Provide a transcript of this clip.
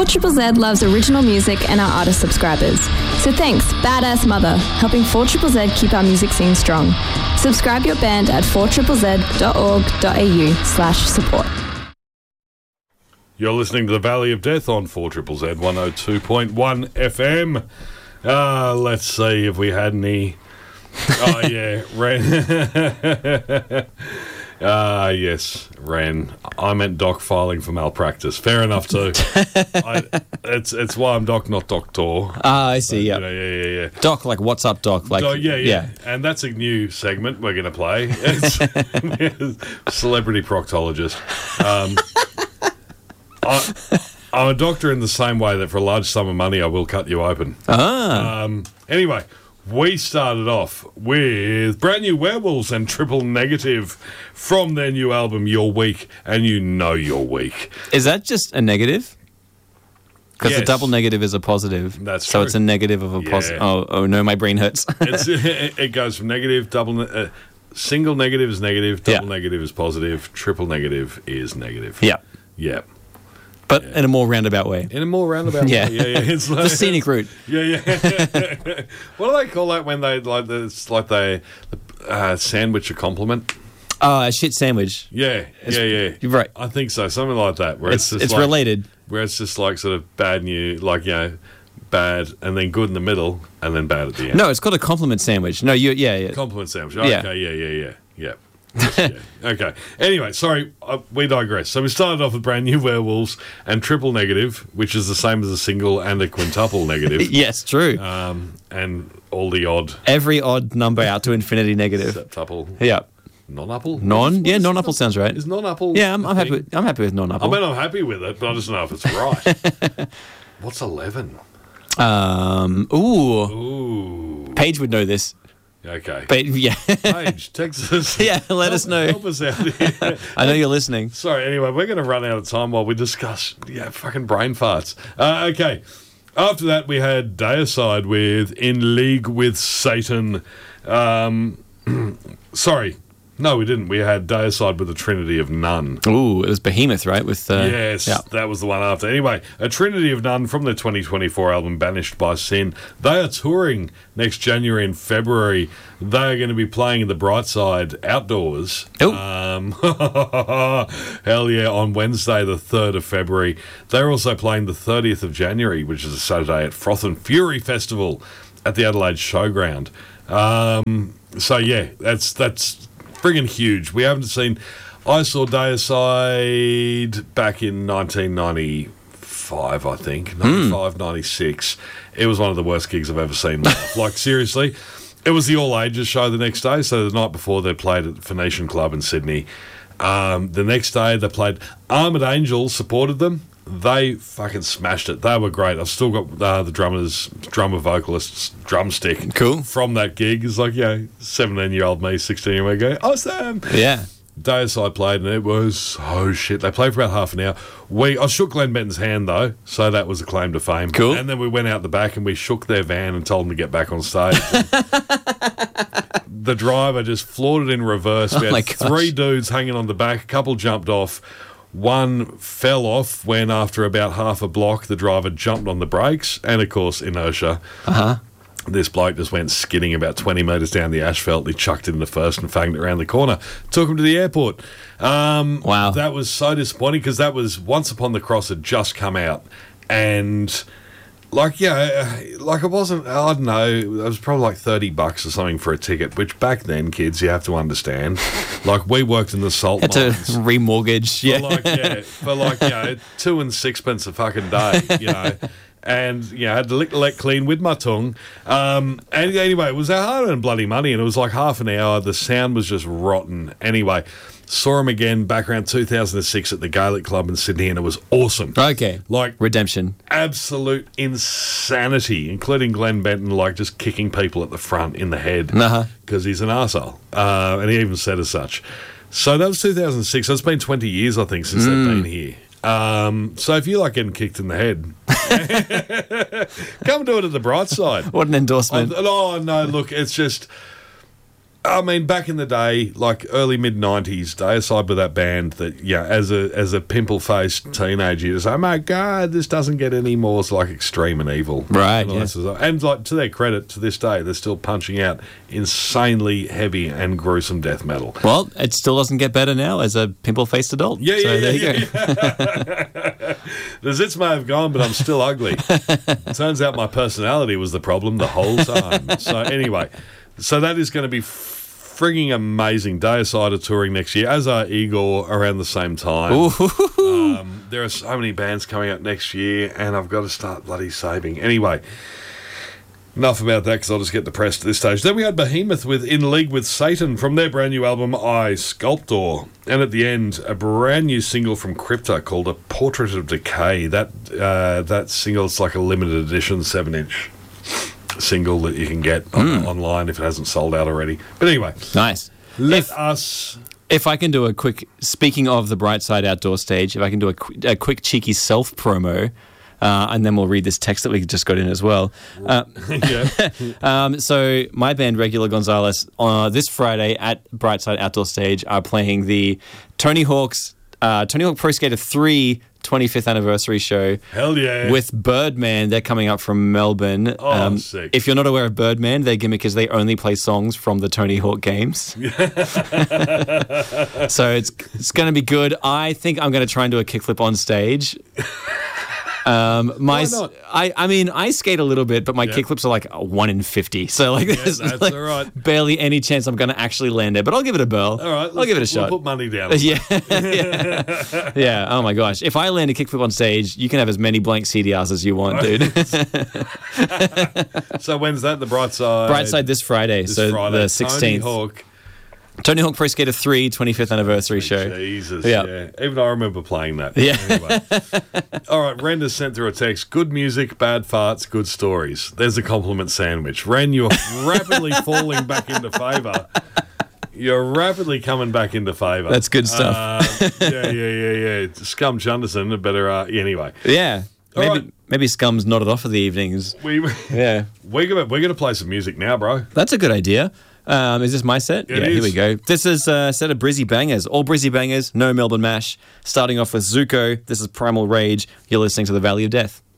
4 Triple Z loves original music and our artist subscribers. So thanks, Badass Mother, helping 4 Triple Z keep our music scene strong. Subscribe your band at 4ZZZ.org.au/support. You're listening to The Valley of Death on 4 Triple Z 102.1 FM. Let's see if we had any. Oh, yeah, Ren. Yes, Ren. I meant doc filing for malpractice. Fair enough, too. It's why I'm doc, not doctor. I see, yeah. Yeah. Doc, like, what's up, Doc? Like, yeah. And that's a new segment we're going to play. It's Celebrity Proctologist. I'm a doctor in the same way that for a large sum of money I will cut you open. Anyway, we started off with brand new Werewolves and Triple Negative from their new album You're Weak, and you know you're weak. Is that just a negative? Because Yes. a double negative is a positive. That's so true. it's a negative of a positive. Oh no, my brain hurts. It goes from negative, single negative is negative, double negative is positive, triple negative is negative. Yeah. Yeah. But in a more roundabout way. In a more roundabout way. Yeah. It's The scenic route. Yeah. What do they call that when they they sandwich a compliment? Oh, a shit sandwich. Yeah. You're right. I think so, something like that. Where It's just related. Where it's just like sort of bad news, like bad and then good in the middle and then bad at the end. No, it's called a compliment sandwich. No, yeah. Compliment sandwich. Yeah. Okay. Yeah. Okay. Anyway, sorry, we digress. So we started off with brand new Werewolves and Triple Negative, which is the same as a single and a quintuple negative. Yes, true. And all the odd Every odd number out to infinity negative. septuple. Yeah. Non-upple? Non-upple sounds right. Is non-upple? Yeah, I'm a happy. thing? I'm happy with non-upple. I mean, I'm happy with it, but I just don't know if it's right. What's 11? Ooh. Paige would know this. Okay. But yeah. Paige, Texas. Yeah, let us know. Help us out here. I know you're listening. Sorry, anyway, we're going to run out of time while we discuss, fucking brain farts. Okay. After that, we had Deicide with In League with Satan. Sorry. No, we didn't. We had Deicide with the Trinity of None. Ooh, it was Behemoth, right? With Yes, that was the one after. Anyway, a Trinity of None from their 2024 album Banished by Sin. They are touring next January and February. They are going to be playing in the Brightside Outdoors. Oh. Hell yeah, on Wednesday the 3rd of February. They're also playing the 30th of January, which is a Saturday at Froth and Fury Festival at the Adelaide Showground. So yeah, that's friggin' huge. We haven't seen... I saw Deicide back in 1995, I think. 95, 96. It was one of the worst gigs I've ever seen live. Like, seriously. It was the all-ages show the next day, so the night before they played at the Phoenician Club in Sydney. The next day they played... Armoured Angel supported them. They fucking smashed it. They were great. I've still got the drummer vocalist's drumstick. Cool. From that gig. It's like, 17-year-old me, 16-year-old go, awesome. Yeah. Deicide played and it was so shit. They played for about half an hour. I shook Glenn Benton's hand though, so that was a claim to fame. Cool. And then we went out the back and we shook their van and told them to get back on stage. The driver just floored it in reverse. We had 3 dudes hanging on the back. A couple jumped off. One fell off when, after about half a block, the driver jumped on the brakes, and of course, inertia. This bloke just went skidding about 20 metres down the asphalt. He chucked it in the first and fanged it around the corner. Took him to the airport. Wow. That was so disappointing because that was Once Upon the Cross had just come out. And... it wasn't, I don't know, it was probably like $30 or something for a ticket, which back then, kids, you have to understand, we worked in the salt Had mines. to remortgage. For 2 and 6 a fucking day, and, had to lick clean with my tongue. And anyway, it was a hard-earned bloody money, and it was like half an hour. The sound was just rotten. Anyway, saw him again back around 2006 at the Gaelic Club in Sydney, and it was awesome. Okay. Like redemption. Absolute insanity, including Glenn Benton, just kicking people at the front in the head because he's an arsehole. And he even said as such. So that was 2006. So it's been 20 years, I think, since they've been here. So if you like getting kicked in the head, come do it at the Brightside. What an endorsement. Oh, no, look, it's just... I mean, back in the day, like early mid-90s, Deicide were that band that, yeah, as a pimple-faced teenager, you just say, oh my God, this doesn't get any more like extreme and evil. Right, And like, to their credit, to this day, they're still punching out insanely heavy and gruesome death metal. Well, it still doesn't get better now as a pimple-faced adult. Yeah, so there you go. The zits may have gone, but I'm still ugly. Turns out my personality was the problem the whole time. So anyway... So that is going to be frigging amazing. Deicide are touring next year, as are Igor around the same time. There are so many bands coming up next year, and I've got to start bloody saving. Anyway, enough about that because I'll just get depressed at this stage. Then we had Behemoth with In League with Satan from their brand new album, I Sculptor. And at the end, a brand new single from Crypta called A Portrait of Decay. That single is like a limited edition 7-inch. Single that you can get online if it hasn't sold out already. But anyway, nice. If I can do a quick, speaking of the Brightside Outdoor stage, if I can do a quick cheeky self promo, and then we'll read this text that we just got in as well. So my band Regular Gonzalez this Friday at Brightside Outdoor stage are playing the Tony Hawk Pro Skater 3 25th anniversary show. Hell yeah. With Birdman. They're coming up from Melbourne. Sick. If you're not aware of Birdman, their gimmick is they only play songs from the Tony Hawk games. So it's going to be good. I think I'm going to try and do a kickflip on stage. Why not? I mean, I skate a little bit, but my kickflips are like 1 in 50. So like, there's that's like all right. barely any chance I'm going to actually land there. But I'll give it a whirl. All right, I'll give it a shot. We'll put money down. Yeah. Oh my gosh! If I land a kickflip on stage, you can have as many blank CDRs as you want, dude. So when's that? The Brightside. Brightside this Friday. Friday. The 16th. Tony Hawk Pro Skater 3 25th anniversary show. Jesus, yeah. Even I remember playing that. Yeah. Anyway. All right, Ren has sent through a text. Good music, bad farts, good stories. There's a compliment sandwich. Ren, you're rapidly falling back into favour. You're rapidly coming back into favour. That's good stuff. Yeah. Scum Chunderson, better... anyway. Yeah. Maybe Scum's nodded off for the evenings. We're gonna play some music now, bro. That's a good idea. Is this my set? It is. Here we go. This is a set of Brizzy bangers. All Brizzy bangers, no Melbourne mash. Starting off with Zuko. This is Primal Rage. You're listening to The Valley of Death.